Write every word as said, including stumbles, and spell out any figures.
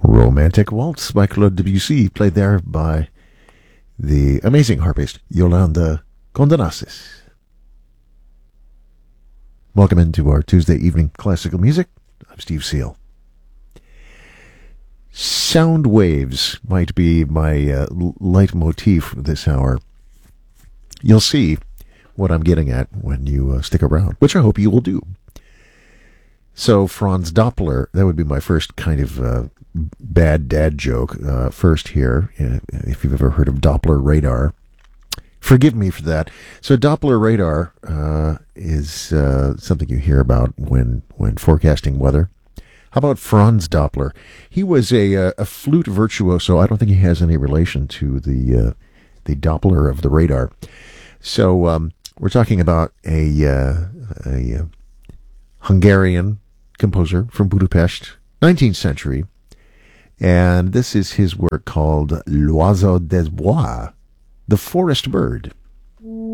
Romantic Waltz by Claude Debussy, played there by the amazing harpist Yolanda Condonassis. Welcome into our Tuesday evening classical music. I'm Steve Seal. Sound waves might be my uh, leitmotif this hour. You'll see what I'm getting at when you uh, stick around, which I hope you will do. So Franz Doppler, that would be my first kind of uh, bad dad joke uh, first here, uh, if you've ever heard of Doppler radar. Forgive me for that. So Doppler radar uh, is uh, something you hear about when, when forecasting weather. How about Franz Doppler? He was a, a, a flute virtuoso. I don't think he has any relation to the uh, the Doppler of the radar. So um, we're talking about a, uh, a, a Hungarian composer from Budapest, nineteenth century, and this is his work called L'Oiseau des Bois, the Forest Bird.